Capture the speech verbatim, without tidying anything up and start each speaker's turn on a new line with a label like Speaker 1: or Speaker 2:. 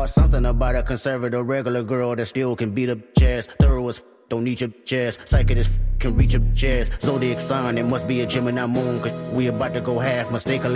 Speaker 1: Something about a conservative regular girl that still can beat up chest. Thorough as f- don't need your chest. Psychic as f- can reach your chest. Zodiac sign, it must be a Gemini moon. Cause we about to go half. Mistakenly